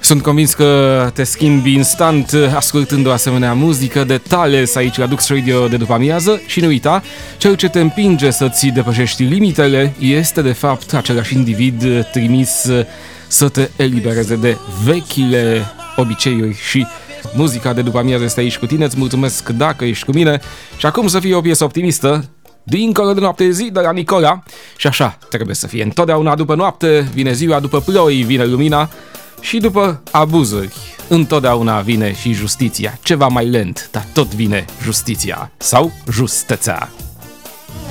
Sunt convins că te schimbi instant ascultând o asemenea muzică de Thales aici la Dux Radio de după amiază și nu uita, cel ce te împinge să-ți depășești limitele este de fapt același individ trimis să te elibereze de vechile obiceiuri și muzica de după amiază este aici cu tine. Îți mulțumesc dacă ești cu mine și acum să fie o piesă optimistă. Dincolo de noapte zi de la Nicola. Și așa trebuie să fie întotdeauna. După noapte vine ziua, după ploi vine lumina și după abuzuri întotdeauna vine și justiția. Ceva mai lent, dar tot vine justiția sau justețea.